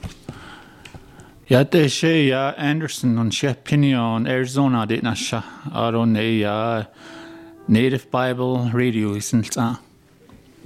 Ja, det är ja Anderson on Pinion Arizona det nasha aron ja Native Bible Radio isn't